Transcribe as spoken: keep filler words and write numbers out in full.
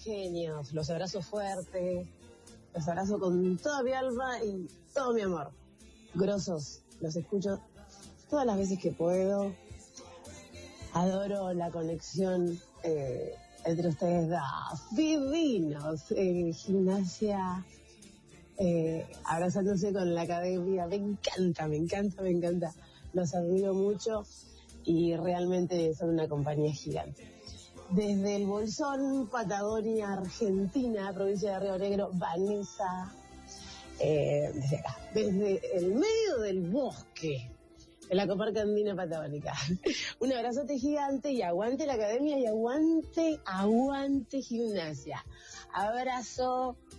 genios, los abrazo fuerte, los abrazo con toda mi alma y todo mi amor. Grosos, los escucho todas las veces que puedo. Adoro la conexión eh, entre ustedes dos, divinos, eh, gimnasia, eh, abrazándose con la academia, me encanta, me encanta, me encanta, los admiro mucho y realmente son una compañía gigante. Desde el Bolsón, Patagonia, Argentina, provincia de Río Negro, Vanessa, eh, desde acá, desde el medio del bosque, de la comarca andina patagónica. Un abrazote gigante y aguante la academia y aguante, aguante gimnasia. Abrazo.